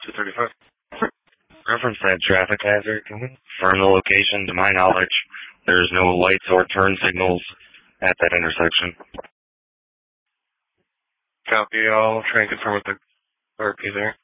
235. Reference that traffic hazard. From the location, to my knowledge, there's no lights or turn signals at that intersection. Copy. I'll try and confirm with the RP there.